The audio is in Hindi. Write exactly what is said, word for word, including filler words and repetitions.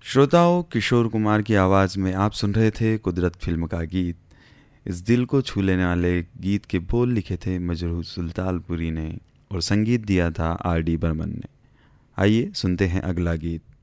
श्रोताओं, किशोर कुमार की आवाज़ में आप सुन रहे थे कुदरत फिल्म का गीत। इस दिल को छू लेने वाले गीत के बोल लिखे थे मजरूह सुल्तानपुरी ने और संगीत दिया था आर डी बर्मन ने। आइए सुनते हैं अगला गीत।